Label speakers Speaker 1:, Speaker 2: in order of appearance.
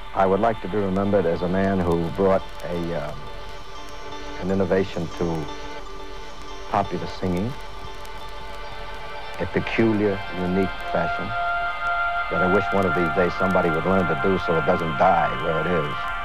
Speaker 1: I would like to be remembered as a man who brought an innovation to popular singing, a peculiar, unique fashion that I wish one of these days somebody would learn to do so it doesn't die where it is.